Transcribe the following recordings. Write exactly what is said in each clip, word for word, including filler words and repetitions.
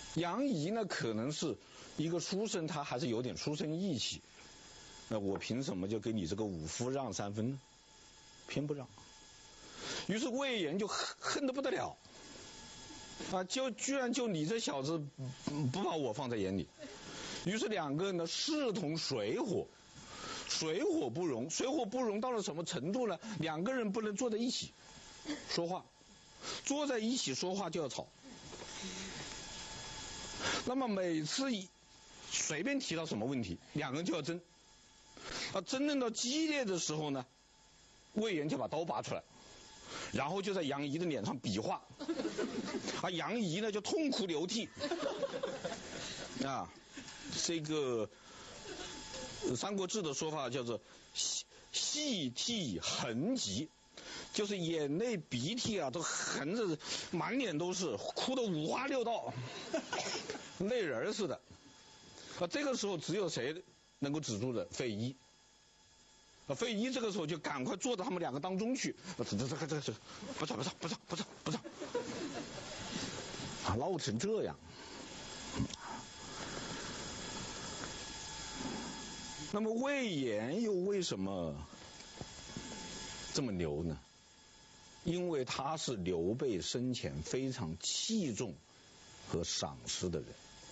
杨仪呢，可能是一个书生，他还是有点书生义气。那我凭什么就给你这个武夫让三分呢？偏不让。于是魏延就恨恨得不得了，啊，就居然就你这小子不把我放在眼里。于是两个人呢势同水火，水火不容。水火不容到了什么程度呢？两个人不能坐在一起说话，坐在一起说话就要吵。那么每次随便提到什么问题，两个人就要争。啊，争论到激烈的时候呢，魏延就把刀拔出来，然后就在杨仪的脸上比划，啊，杨仪呢就痛哭流涕。啊，这个《三国志》的说法叫做细细涕横疾，就是眼泪鼻涕啊都横着满脸都是，哭得五花六道，泪人似的。啊，这个时候只有谁能够止住的？费祎。啊，费祎这个时候就赶快坐到他们两个当中去，这这这这这不吵不吵不吵不吵不吵，啊，闹成这样。那么魏延又为什么这么牛呢？因为他是刘备生前非常器重和赏识的人。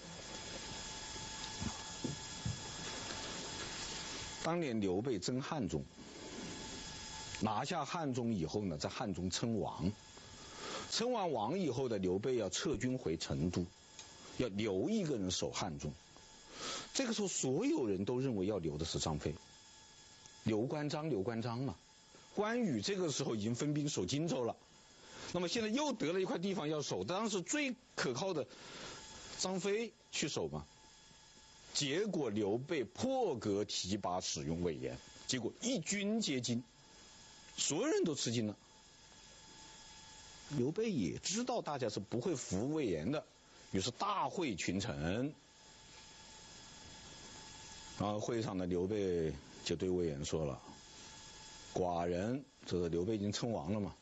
当年刘备征汉中，拿下汉中以后呢，在汉中称王。称完王以后的刘备要撤军回成都，要留一个人守汉中。这个时候所有人都认为要留的是张飞，刘关张刘关张嘛。关羽这个时候已经分兵守荆州了，那么现在又得了一块地方要守，当时最可靠的张飞去守嘛。结果刘备破格提拔使用魏延，结果一军皆惊，所有人都吃惊了。刘备也知道大家是不会服魏延的，于是大会群臣。然后会上的刘备就对魏延说了：“寡人，这个刘备已经称王了嘛，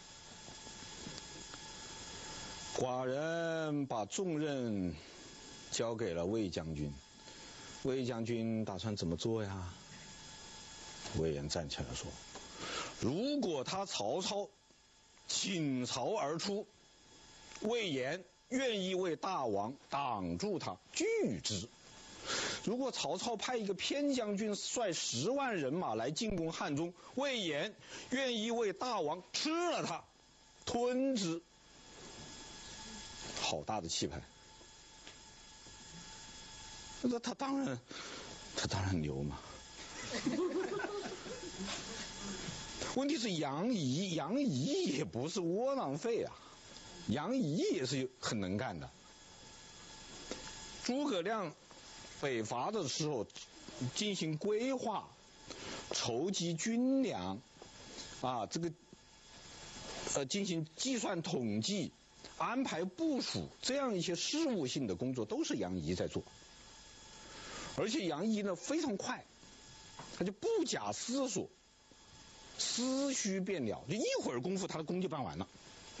寡人把重任交给了魏将军。魏将军打算怎么做呀？”魏延站起来说：“如果他曹操倾巢而出，魏延愿意为大王挡住他，拒之。如果曹操派一个偏将军率十万人马来进攻汉中，魏延愿意为大王吃了他，吞之。”好大的气派！那他当然，他当然牛嘛。问题是杨仪，杨仪也不是窝囊废啊，杨仪也是很能干的。诸葛亮北伐的时候进行规划、筹集军粮，啊，这个呃进行计算统计、安排部署，这样一些事务性的工作都是杨仪在做。而且杨仪呢非常快，他就不假思索，思绪便了，就一会儿功夫他的工就办完了。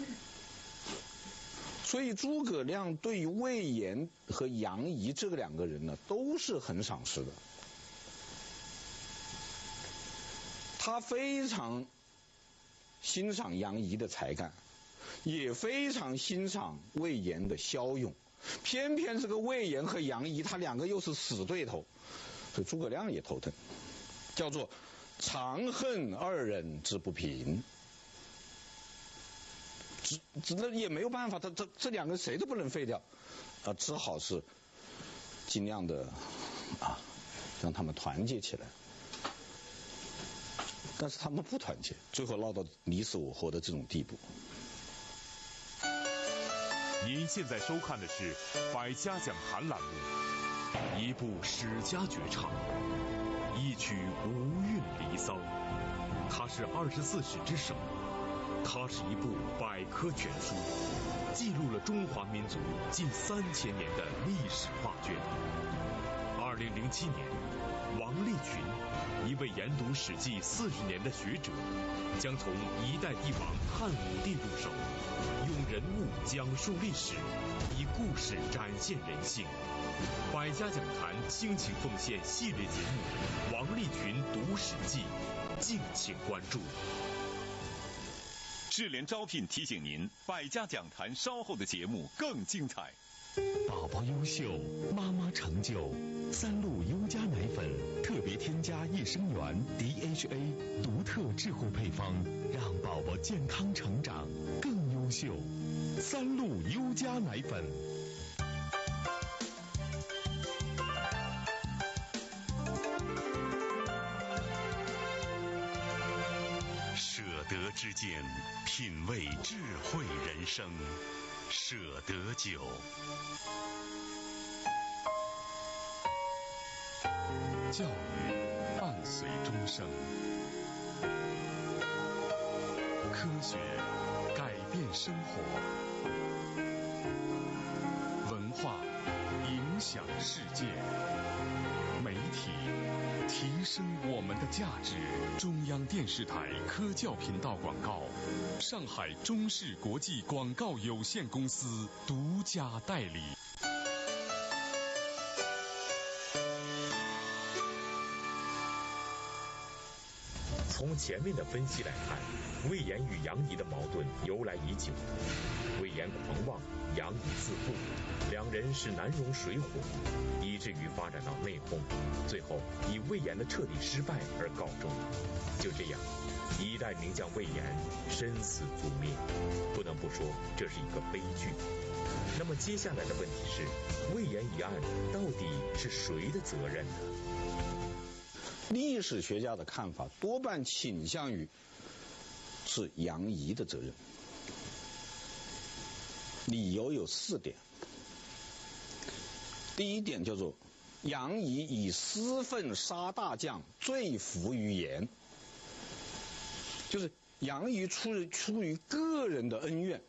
所以诸葛亮对于魏延和杨仪这两个人呢都是很赏识的。他非常欣赏杨仪的才干，也非常欣赏魏延的骁勇。偏偏这个魏延和杨仪他两个又是死对头，所以诸葛亮也头疼，叫做长恨二人之不平。只只那也没有办法，他这这两个谁都不能废掉，啊，只好是尽量的啊让他们团结起来。但是他们不团结，最后闹到你死我活的这种地步。 您现在收看的是《百家讲坛》栏目，一部史家绝唱，一曲无韵离骚。它是二十四史之首，它是一部百科全书，记录了中华民族近三千年的历史画卷。二零零七年，王立群，一位研读《史记》四十年的学者，将从一代帝王汉武帝入手，用人物讲述历史，以故故事展现人性。百家讲坛倾情奉献系列节目《王立群读史记》，敬请关注。 智联招聘提醒您，百家讲坛稍后的节目更精彩。 宝宝优秀，妈妈成就。三鹿优佳奶粉特别添加益生元 D H A， 独特智慧配方，让宝宝健康成长更优秀。三鹿优佳奶粉。舍得之间，品味智慧人生。舍得酒。教育伴随终生，科学改变生活，文化影响世界，媒体提升我们的价值。中央电视台科教频道广告，上海中视国际广告有限公司独家代理。 从前面的分析来看，魏延与杨仪的矛盾由来已久。魏延狂妄，杨仪自负，两人是难容水火，以至于发展到内讧，最后以魏延的彻底失败而告终。就这样，一代名将魏延身死族灭，不能不说这是一个悲剧。那么接下来的问题是，魏延一案到底是谁的责任呢？ 历史学家的看法多半倾向于是杨仪的责任，理由有四点。第一点叫做杨仪以私愤杀大将，罪服于严，就是杨仪出于出于个人的恩怨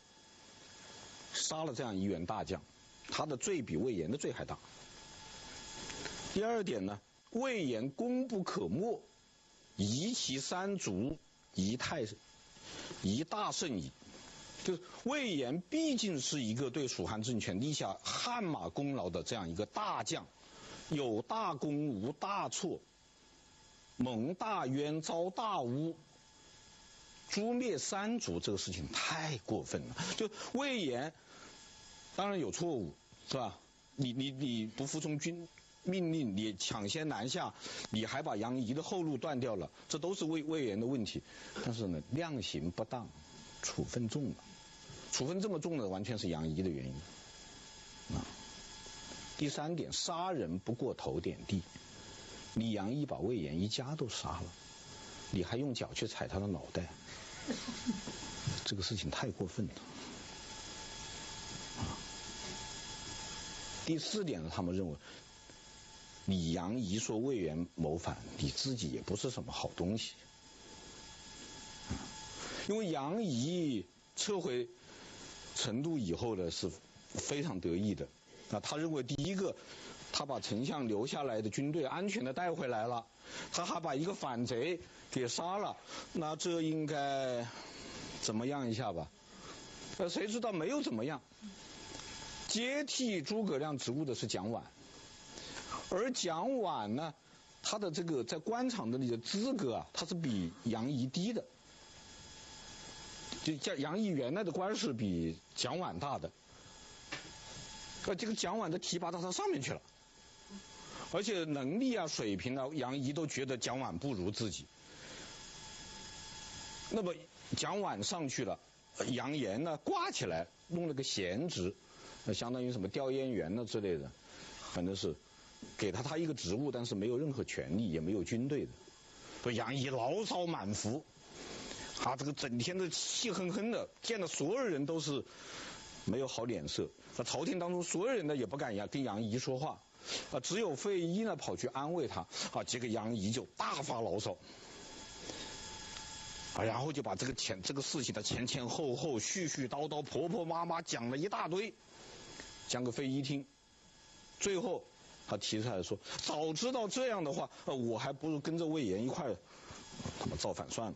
杀了这样一员大将，他的罪比魏延的罪还大。第二点呢，魏延功不可没，夷其三族，夷太夷大胜矣。就是魏延毕竟是一个对蜀汉政权立下汗马功劳的这样一个大将，有大功无大错，蒙大冤遭大污，诛灭三族这个事情太过分了。就魏延当然有错误，是吧？你你你不服从军命令，你抢先南下，你还把杨仪的后路断掉了，这都是魏魏延的问题。但是呢，量刑不当，处分重了，处分这么重的完全是杨仪的原因。啊，第三点，杀人不过头点地，你杨仪把魏延一家都杀了，你还用脚去踩他的脑袋，这个事情太过分了。啊，第四点呢，他们认为，你杨仪说魏延谋反，你自己也不是什么好东西。因为杨仪撤回成都以后呢，是非常得意的。啊，他认为第一个，他把丞相留下来的军队安全的带回来了，他还把一个反贼给杀了，那这应该怎么样一下吧？呃，谁知道没有怎么样。接替诸葛亮职务的是蒋琬。而蒋琬呢，他的这个在官场的那个资格啊，他是比杨仪低的。就像杨仪原来的官是比蒋琬大的，呃，这个蒋琬的提拔到他上面去了，而且能力啊、水平啊，杨仪都觉得蒋琬不如自己。那么蒋琬上去了，杨炎呢挂起来，弄了个闲职，相当于什么调研员呢之类的，反正是。给他他一个职务，但是没有任何权利，也没有军队的，所以杨仪牢骚满腹，啊，这个整天的气哼哼的，见到所有人都是没有好脸色。那朝廷当中所有人呢也不敢跟杨仪说话，啊，只有费祎呢跑去安慰他，啊，这个杨仪就大发牢骚，啊，然后就把这个前这个事情的前前后后、絮絮叨叨、婆婆妈妈讲了一大堆，讲给费祎听，最后。他提出来说：“早知道这样的话，呃，我还不如跟着魏延一块，他妈造反算了。”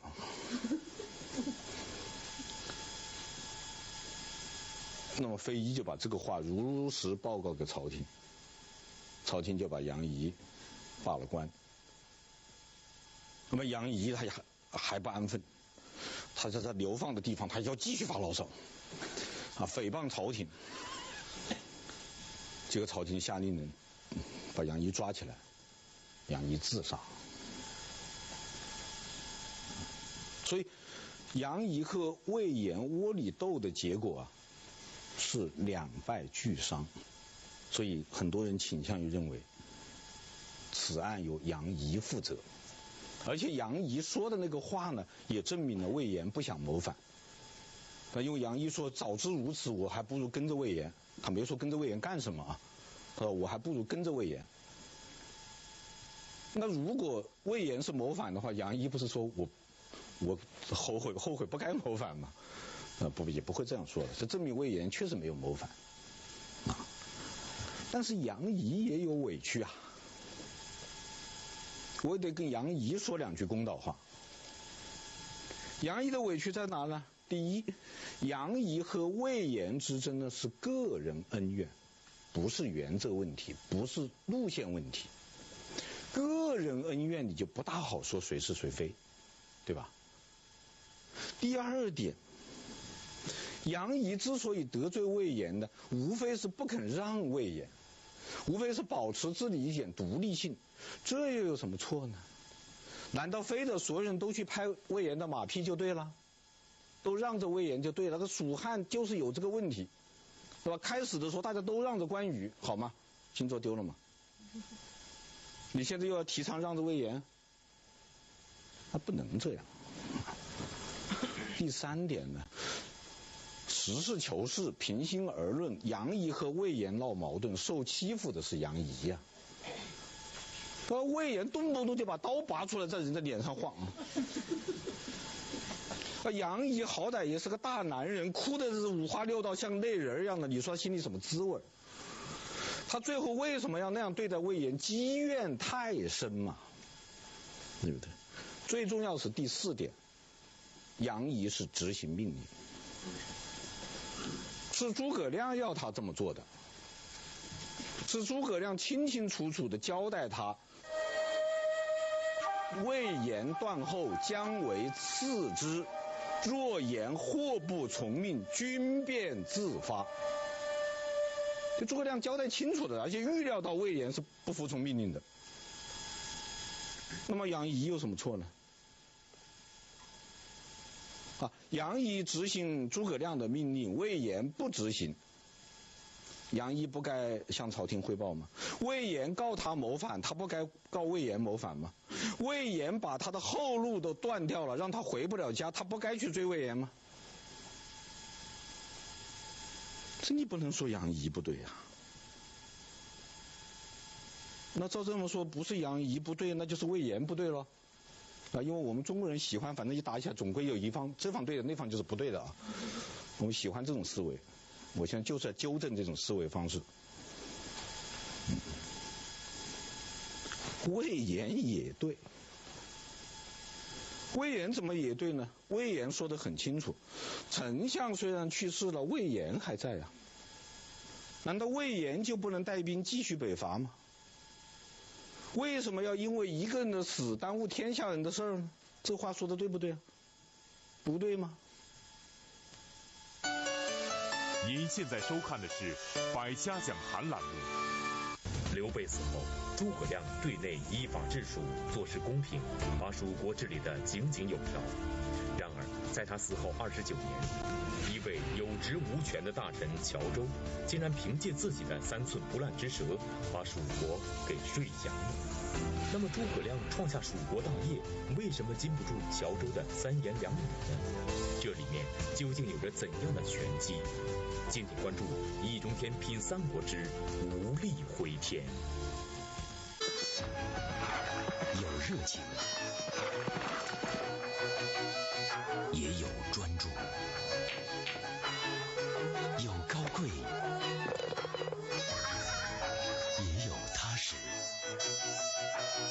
那么费祎就把这个话如实报告给朝廷，朝廷就把杨仪罢了官。那么杨仪他还还不安分，他在他流放的地方，他要继续发牢骚，啊，诽谤朝廷。结果朝廷下令人把杨仪抓起来，杨仪自杀。所以，杨仪和魏延窝里斗的结果啊，是两败俱伤。所以很多人倾向于认为，此案由杨仪负责。而且杨仪说的那个话呢，也证明了魏延不想谋反。那因为杨仪说：“早知如此，我还不如跟着魏延。”他没说跟着魏延干什么啊？他说：“我还不如跟着魏延。”那如果魏延是谋反的话，杨仪不是说我我后悔后悔不该谋反吗？呃，不也不会这样说的。这证明魏延确实没有谋反啊。但是杨仪也有委屈啊。我也得跟杨仪说两句公道话。杨仪的委屈在哪呢？第一，杨仪和魏延之争呢是个人恩怨，不是原则问题，不是路线问题。个人恩怨你就不大好说谁是谁非，对吧？第二点，杨仪之所以得罪魏延呢，无非是不肯让魏延，无非是保持自己一点独立性，这又有什么错呢？难道非得所有人都去拍魏延的马屁就对了？都让着魏延就对了？这蜀汉就是有这个问题，对吧？开始的时候大家都让着关羽，好吗？星座丢了吗？你现在又要提倡让着魏延，那不能这样。第三点呢，实事求是，平心而论，杨仪和魏延闹矛盾，受欺负的是杨仪呀、啊。说魏延动不动就把刀拔出来在人的脸上晃。啊，杨仪好歹也是个大男人，哭的是五花六道，像泪人一样的，你说他心里什么滋味？他最后为什么要那样对待魏延？积怨太深嘛，对不对？最重要是第四点，杨仪是执行命令，是诸葛亮要他这么做的，是诸葛亮清清楚楚地交代他，魏延断后将为次之，若言或不从命，军便自发。就诸葛亮交代清楚的，而且预料到魏延是不服从命令的。那么杨仪有什么错呢？啊，杨仪执行诸葛亮的命令，魏延不执行，杨仪不该向朝廷汇报吗？魏延告他谋反，他不该告魏延谋反吗？魏延把他的后路都断掉了，让他回不了家，他不该去追魏延吗？这你不能说杨仪不对呀、啊。那照这么说，不是杨仪不对，那就是魏延不对了。啊，因为我们中国人喜欢，反正一打起来，总归有一方这方对的，那方就是不对的啊。我们喜欢这种思维，我现在就是在纠正这种思维方式。嗯、魏延也对，魏延怎么也对呢？魏延说得很清楚，丞相虽然去世了，魏延还在啊。难道魏延就不能带兵继续北伐吗？为什么要因为一个人的死耽误天下人的事儿呢？这话说的对不对啊？不对吗？ 您现在收看的是《百家讲坛》栏目。 刘备死后，诸葛亮对内依法治蜀，做事公平，把蜀国治理得井井有条。然而，在他死后二十九年，一位有职无权的大臣乔州，竟然凭借自己的三寸不烂之舌，把蜀国给睡降了。那么，诸葛亮创下蜀国大业，为什么禁不住乔州的三言两语呢？这里面究竟有着怎样的玄机？敬请关注《易中天品三国之无力回天》。 有热情，也有专注，有高贵，也有踏实，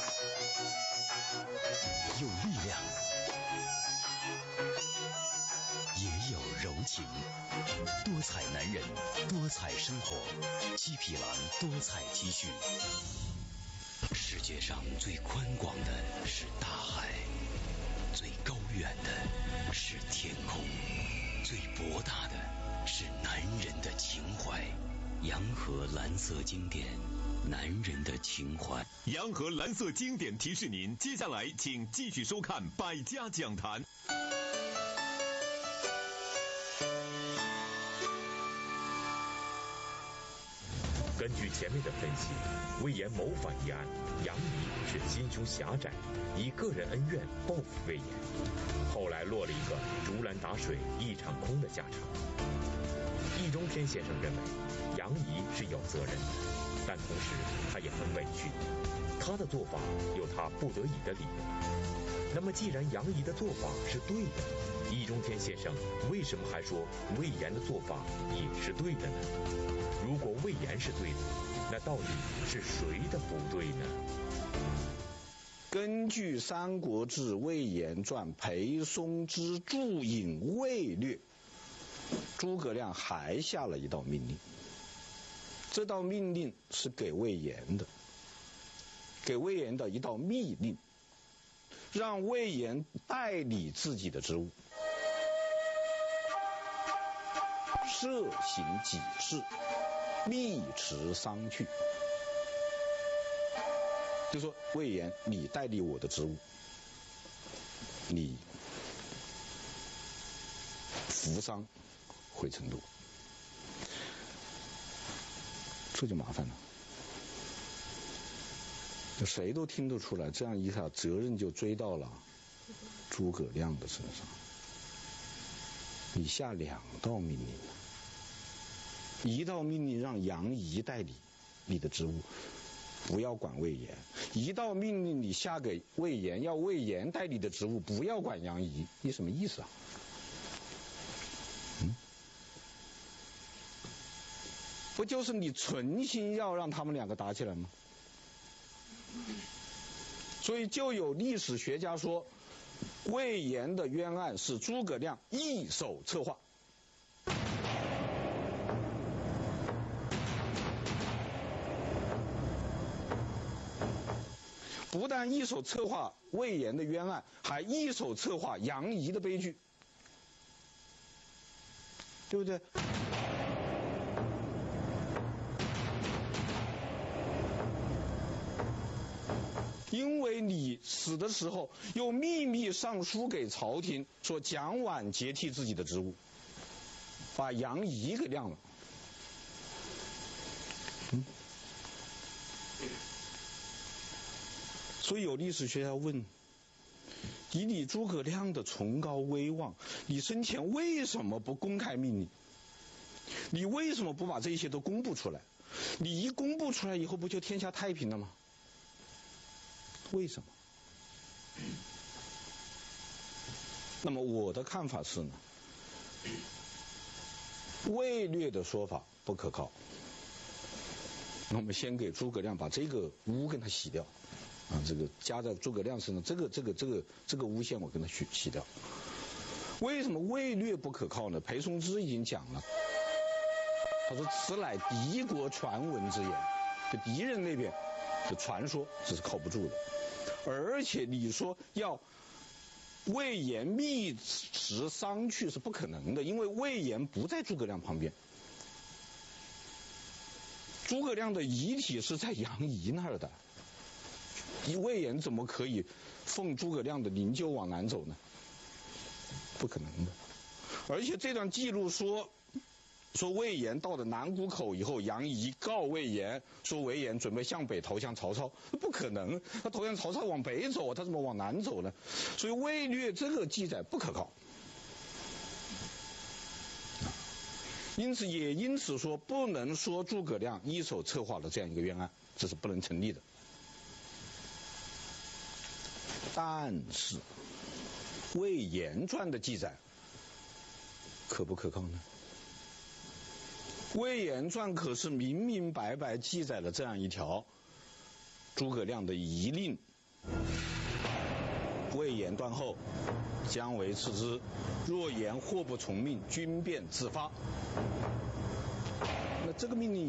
有力量， 也有柔情。多彩男人，多彩生活，七匹狼多彩 T 恤。世界上最宽广的是大海，最高远的是天空，最博大的是男人的情怀。洋河蓝色经典，男人的情怀。 洋河蓝色经典提示您，接下来请继续收看百家讲坛。 根据前面的分析，魏延谋反一案，杨仪是心胸狭窄，以个人恩怨报复魏延，后来落了一个竹篮打水一场空的下场。易中天先生认为，杨仪是有责任的，但同时他也很委屈，他的做法有他不得已的理由。那么既然杨仪的做法是对的，易中天先生为什么还说魏延的做法也是对的呢？如果魏延是对的，那到底是谁的不对呢？ 根据《三国志·魏延传》裴松之注引魏略，诸葛亮还下了一道命令。这道命令是给魏延的，给魏延的一道密令，让魏延代理自己的职务，设行己事，密持丧去。就说魏延，你代理我的职务，你扶丧回成都，这就麻烦了。谁都听得出来，这样一下责任就追到了诸葛亮的身上。你下两道命令了，一道命令让杨仪代理你的职务，不要管魏延；一道命令你下给魏延，要魏延代理的职务，不要管杨仪。你什么意思啊？嗯，不就是你存心要让他们两个打起来吗？所以就有历史学家说，魏延的冤案是诸葛亮一手策划。不但一手策划魏延的冤案，还一手策划杨仪的悲剧，对不对？因为你死的时候又秘密上书给朝廷，说蒋琬接替自己的职务，把杨仪给晾了。嗯，所以有历史学家问：以你诸葛亮的崇高威望，你生前为什么不公开命令？你为什么不把这些都公布出来？你一公布出来以后，不就天下太平了吗？为什么？那么我的看法是呢，魏略的说法不可靠。那我们先给诸葛亮把这个污跟他洗掉，啊，这个加在诸葛亮身上，这个这个这个这个诬陷我跟他洗洗掉。为什么魏略不可靠呢？裴松之已经讲了，他说此乃敌国传闻之言，就敌人那边的传说，这是靠不住的。而且你说要魏延密持丧去是不可能的，因为魏延不在诸葛亮旁边，诸葛亮的遗体是在杨仪那儿的，魏延怎么可以奉诸葛亮的灵柩往南走呢？不可能的。而且这段记录说说魏延到了南谷口以后，杨仪告魏延说魏延准备向北投向曹操，不可能，他投向曹操往北走，他怎么往南走呢？所以魏略这个记载不可靠。因此也因此说不能说诸葛亮一手策划了这样一个冤案，这是不能成立的。但是魏延传的记载可不可靠呢？魏延传可是明明白白记载了这样一条诸葛亮的遗令， 未言断后，将为次之；若言或不从命，军便自发。那这个命令。